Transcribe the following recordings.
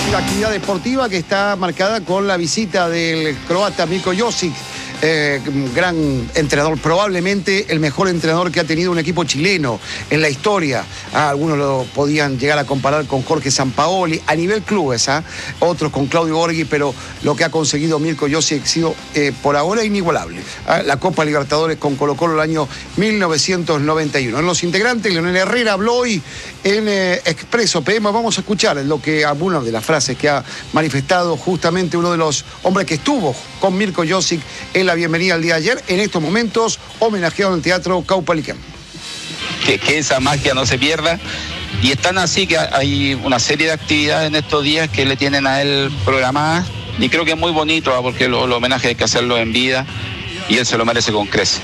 actividad deportiva que está marcada con la visita del croata Mirko Josic, gran entrenador, probablemente el mejor entrenador que ha tenido un equipo chileno en la historia. Algunos lo podían llegar a comparar con Jorge Sampaoli a nivel clubes, otros con Claudio Borghi, pero lo que ha conseguido Mirko Josic ha sido por ahora inigualable. La Copa Libertadores con Colo-Colo el año 1991. En los integrantes, Leonel Herrera habló hoy en Expreso PM. Vamos a escuchar algunas de las frases que ha manifestado justamente uno de los hombres que estuvo con Mirko Josic en la bienvenida al día de ayer, en estos momentos homenajeado en el Teatro Caupolicán. Que esa magia no se pierda, y están así que hay una serie de actividades en estos días que le tienen a él programadas, y creo que es muy bonito, porque los homenajes hay que hacerlo en vida y él se lo merece con creces.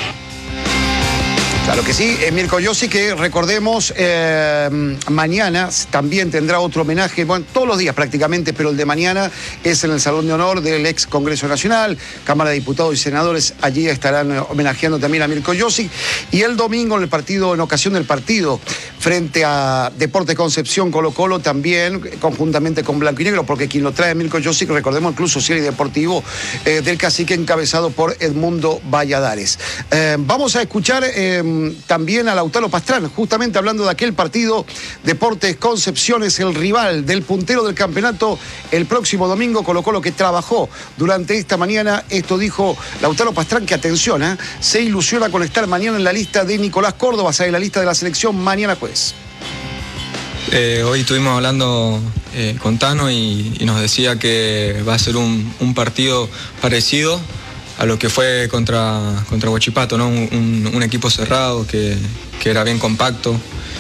Claro que sí, Mirko Josic, que recordemos, mañana también tendrá otro homenaje, bueno, todos los días prácticamente, pero el de mañana es en el Salón de Honor del ex Congreso Nacional, Cámara de Diputados y Senadores, allí estarán homenajeando también a Mirko Josic, y el domingo en ocasión del partido, frente a Deportes Concepción Colo-Colo, también conjuntamente con Blanco y Negro, porque quien lo trae Mirko Josic, recordemos, el Club Social y Deportivo del Cacique, encabezado por Edmundo Valladares. Vamos a escuchar también a Lautaro Pastrana, justamente hablando de aquel partido. Deportes Concepción es el rival del puntero del campeonato el próximo domingo, Colo-Colo, que trabajó durante esta mañana. Esto dijo Lautaro Pastrana, que atención, se ilusiona con estar mañana en la lista de Nicolás Córdoba, en la lista de la selección mañana jueves. Hoy estuvimos hablando con Tano y nos decía que va a ser un partido parecido a lo que fue contra Huachipato, ¿no? Un equipo cerrado que era bien compacto,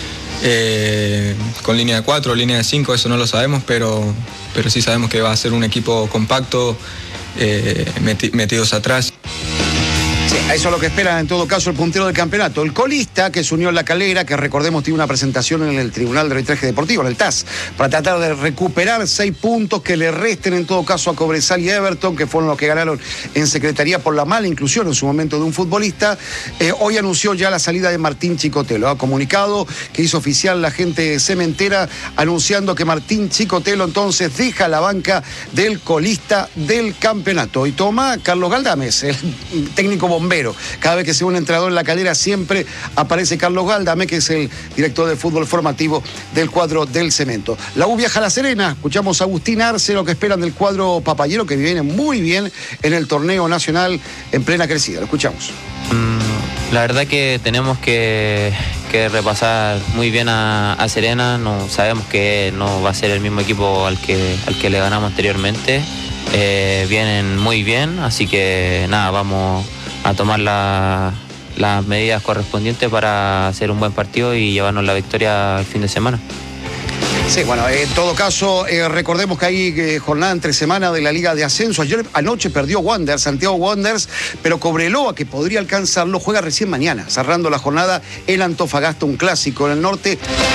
con línea de 4, línea de 5, eso no lo sabemos, pero sí sabemos que va a ser un equipo compacto, metidos atrás. Sí, eso es lo que espera en todo caso el puntero del campeonato. El colista, que es Unión La Calera, que recordemos tiene una presentación en el Tribunal de Arbitraje Deportivo, en el TAS, para tratar de recuperar 6 puntos que le resten en todo caso a Cobresal y Everton, que fueron los que ganaron en Secretaría por la mala inclusión en su momento de un futbolista. Hoy anunció ya la salida de Martín Chicotelo. Ha comunicado que hizo oficial la gente cementera, anunciando que Martín Chicotelo entonces deja la banca del colista del campeonato. Y toma Carlos Galdames, el técnico bombero. Cada vez que se ve un entrenador en La Calera siempre aparece Carlos Galdame, que es el director de fútbol formativo del cuadro del Cemento. La U viaja a La Serena. Escuchamos a Agustín Arce, lo que esperan del cuadro papayero, que viene muy bien en el torneo nacional en plena crecida. Lo escuchamos. La verdad que tenemos que repasar muy bien a Serena. No, sabemos que no va a ser el mismo equipo al que le ganamos anteriormente. Vienen muy bien, así que nada, vamos a tomar las medidas correspondientes para hacer un buen partido y llevarnos la victoria el fin de semana. Sí, bueno, en todo caso, recordemos que hay jornada entre semana de la Liga de Ascenso. Anoche perdió Santiago Wanderers, pero Cobreloa, que podría alcanzarlo, juega recién mañana, cerrando la jornada en Antofagasta, un clásico en el norte.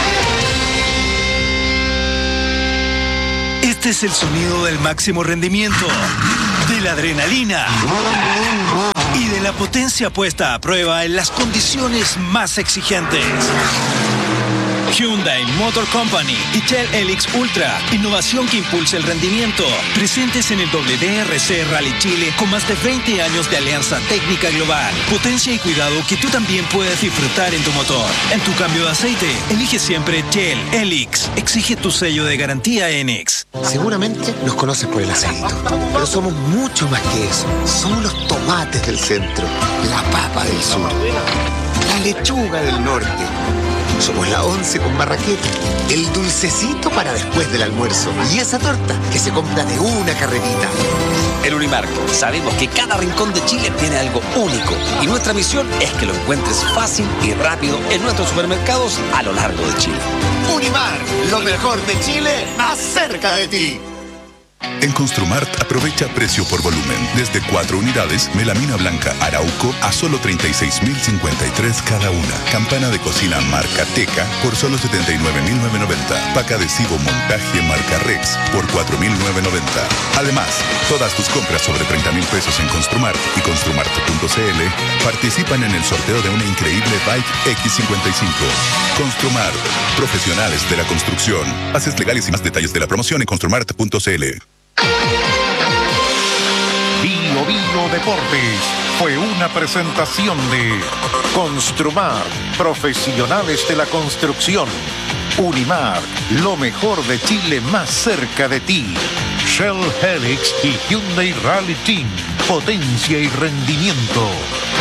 Este es el sonido del máximo rendimiento, de la adrenalina y de la potencia puesta a prueba en las condiciones más exigentes. Hyundai Motor Company y Shell Helix Ultra, innovación que impulsa el rendimiento. Presentes en el WDRC Rally Chile con más de 20 años de alianza técnica global. Potencia y cuidado que tú también puedes disfrutar en tu motor. En tu cambio de aceite, elige siempre Shell Helix. Exige tu sello de garantía ENEX. Seguramente nos conoces por el aceito, pero somos mucho más que eso. Somos los tomates del centro, la papa del sur, la lechuga del norte. Somos la 11 con marraqueta, el dulcecito para después del almuerzo y esa torta que se compra de una carrerita. En Unimark sabemos que cada rincón de Chile tiene algo único y nuestra misión es que lo encuentres fácil y rápido en nuestros supermercados a lo largo de Chile. Unimark, lo mejor de Chile más cerca de ti. En Construmart aprovecha precio por volumen. Desde 4 unidades, melamina blanca Arauco a solo 36.053 cada una. Campana de cocina marca Teca por solo 79.990. Pack adhesivo montaje marca Rex por 4.990. Además, todas tus compras sobre 30,000 pesos en Construmart y Construmart.cl participan en el sorteo de una increíble Bike X55. Construmart, profesionales de la construcción. Bases legales y más detalles de la promoción en Construmart.cl. Bio Bio Deportes fue una presentación de Construmar, profesionales de la construcción. Unimar, lo mejor de Chile más cerca de ti. Shell Helix y Hyundai Rally Team, potencia y rendimiento.